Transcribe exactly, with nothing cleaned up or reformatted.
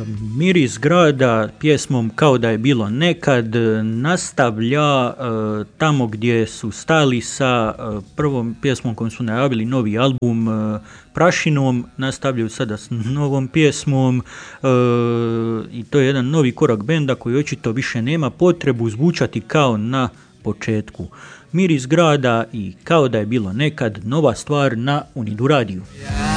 Miris grada pjesmom Kao da je bilo nekad nastavlja uh, tamo gdje su stali sa uh, prvom pjesmom kojom su najavili novi album uh, Prašinom, nastavljaju sada s novom pjesmom uh, i to je jedan novi korak benda koji očito više nema potrebu zvučati kao na početku. Miris grada i Kao da je bilo nekad, nova stvar na Unidu radiju.